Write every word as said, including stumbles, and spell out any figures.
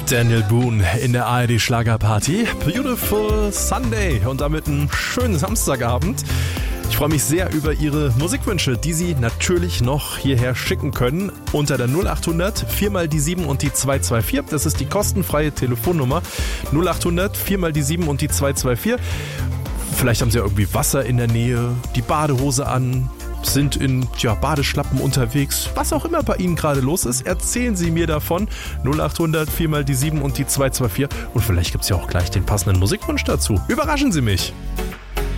Daniel Boone in der A R D Schlagerparty. Beautiful Sunday und damit einen schönen Samstagabend. Ich freue mich sehr über Ihre Musikwünsche, die Sie natürlich noch hierher schicken können unter der null acht hundert vier mal die sieben und die zwei zwei vier. Das ist die kostenfreie Telefonnummer null acht hundert vier mal die sieben und die zwei zwei vier. Vielleicht haben Sie ja irgendwie Wasser in der Nähe, die Badehose an, sind in tja, Badeschlappen unterwegs. Was auch immer bei Ihnen gerade los ist, erzählen Sie mir davon. null acht hundert vier mal die sieben und die zwei zwei vier. Und vielleicht gibt es ja auch gleich den passenden Musikwunsch dazu. Überraschen Sie mich!